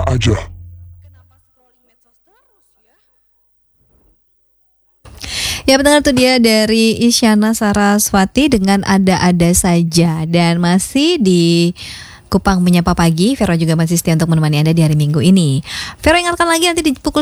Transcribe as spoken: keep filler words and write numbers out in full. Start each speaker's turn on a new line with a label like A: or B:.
A: aja.
B: Ya pendengar, itu dia dari Isyana Saraswati dengan Ada-Ada Saja. Dan masih di Kupang Menyapa Pagi, Vero juga masih setia untuk menemani Anda di hari Minggu ini. Vero ingatkan lagi, nanti di pukul